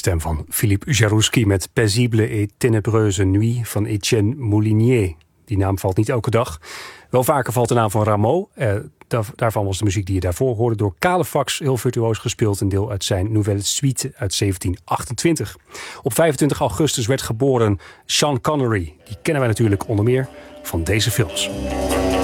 stem van Philippe Jaroussky met Paisible et ténébreuse nuit van Etienne Moulinier. Die naam valt niet elke dag. Wel vaker valt de naam van Rameau. Daarvan was de muziek die je daarvoor hoorde door Calefax heel virtuoos gespeeld. Een deel uit zijn Nouvelle Suite uit 1728. Op 25 augustus werd geboren Sean Connery. Die kennen wij natuurlijk onder meer van deze films.